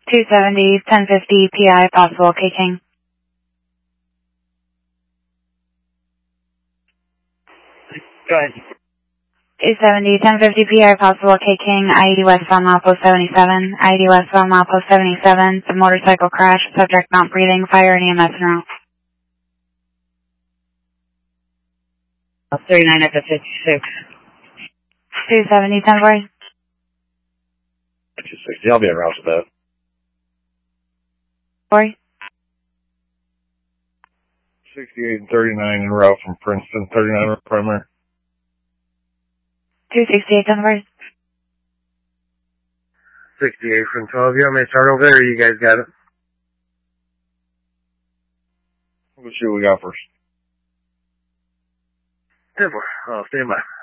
270, 1050 PI, possible, K-King. Go ahead. 270, 1050 PI, possible, K-King, IED westbound Malpo 77, IED westbound Malpo 77, the motorcycle crash, subject not breathing, fire and EMS en route. 39 at the 56. 270, 1040. 260, I'll be en route to that. 40. 68 and 39 en route from Princeton, 39 primary. 268, 1040. 68 from 12. You want me to start over there, or you guys got it? Let's see what we got first. 10-4. Stand by.